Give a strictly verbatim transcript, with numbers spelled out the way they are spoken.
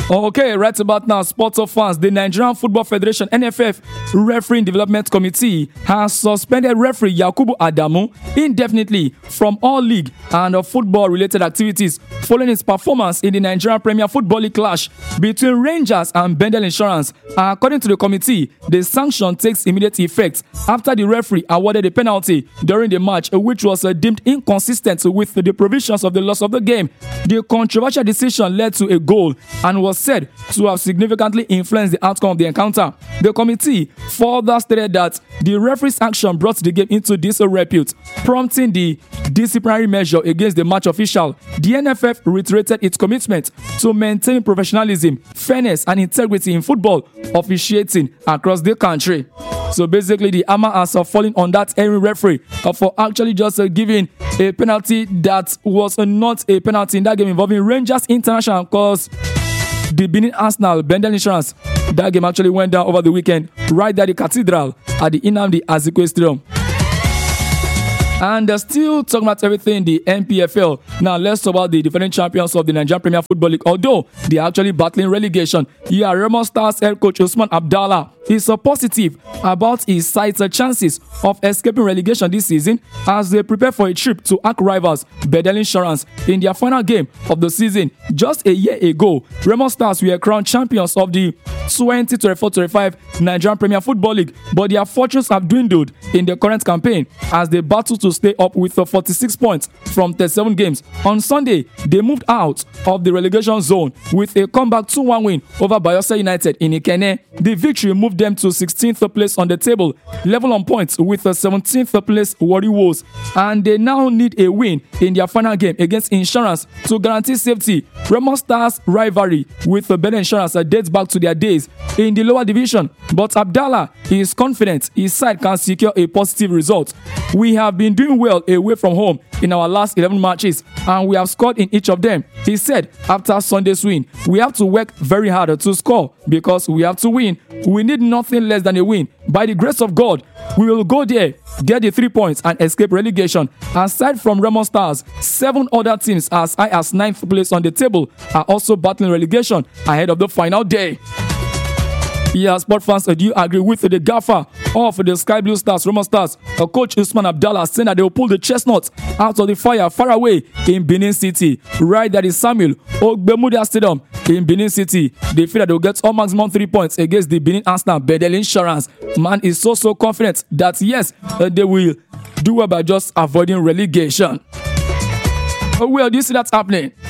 Okay, right about now, sports of fans, the Nigerian Football Federation N F F Refereeing Development Committee has suspended referee Yakubu Adamu indefinitely from all league and football-related activities following his performance in the Nigerian Premier Football League clash between Rangers and Bendel Insurance. According to the committee, the sanction takes immediate effect after the referee awarded a penalty during the match, which was deemed inconsistent with the provisions of the laws of the game. The controversial decision led to a goal and was said to have significantly influenced the outcome of the encounter. The committee further stated that the referee's action brought the game into disrepute, prompting the disciplinary measure against the match official. The N F F reiterated its commitment to maintaining professionalism, fairness, and integrity in football officiating across the country. So basically, the hammer has uh, fallen on that erring referee uh, for actually just uh, giving a penalty that was uh, not a penalty in that game involving Rangers International, because the Benin Arsenal Bendel Insurance, that game actually went down over the weekend right there at the Cathedral at the Nnamdi Azikiwe Stadium. And they're still talking about everything in the N P F L. Now, let's talk about the defending champions of the Nigerian Premier Football League. Although they are actually battling relegation, yeah, Remo Stars head coach Usman Abdallah is so positive about his side's chances of escaping relegation this season as they prepare for a trip to arch rivals Bendel Insurance in their final game of the season. Just a year ago, Remo Stars were crowned champions of the twenty twenty-four twenty-five Nigerian Premier Football League, but their fortunes have dwindled in the current campaign as they battle to stay up with forty-six points from thirty-seven games. On Sunday, they moved out of the relegation zone with a comeback two one win over Bayelsa United in Ikenne. The victory moved them to sixteenth place on the table, level on points with the seventeenth place Warri Wolves, and they now need a win in their final game against Insurance to guarantee safety. Remo Stars' rivalry with the Bendel Insurance dates back to their days in the lower division, but Abdallah is confident his side can secure a positive result. We have been doing well away from home in our last eleven matches, and we have scored in each of them. He said after Sunday's win, we have to work very hard to score because we have to win. We need nothing less than a win. By the grace of God, we will go there, get the three points, and escape relegation. Aside from Remo Stars, seven other teams as high as ninth place on the table are also battling relegation ahead of the final day. Yeah, sport fans, do you agree with the gaffer of the Sky Blue Stars, Remo Stars? Uh, Coach Usman Abdallah saying that they will pull the chestnuts out of the fire far away in Benin City. Right, that is Samuel Ogbemudia Stadium in Benin City. They feel that they will get all maximum three points against the Benin Arsenal Bendel Insurance. Man is so, so confident that yes, uh, they will do well by just avoiding relegation. Uh, well, do you see that happening?